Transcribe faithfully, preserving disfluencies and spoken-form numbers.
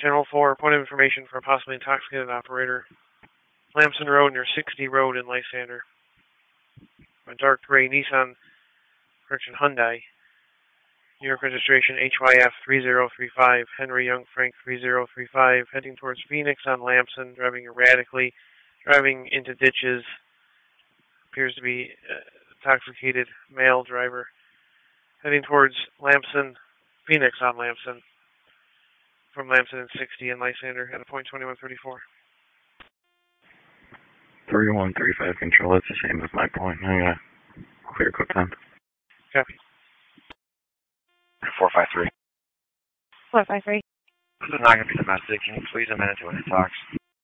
Channel four, point of information for a possibly intoxicated operator. Lamson Road near sixty Road in Lysander. A dark gray Nissan, correction, Hyundai. New York registration H Y F three zero three five, Henry Young Frank three zero three five, heading towards Phoenix on Lamson, driving erratically, driving into ditches. Appears to be uh, intoxicated male driver. Heading towards Lamson, Phoenix on Lamson. From Lamson and sixty in Lysander at a point twenty-one thirty-four. three one three five control, it's the same as my point. I'm going to clear quick time. Copy. four five three. four five three. This is not going to be domestic. Can you please amend it to an intox?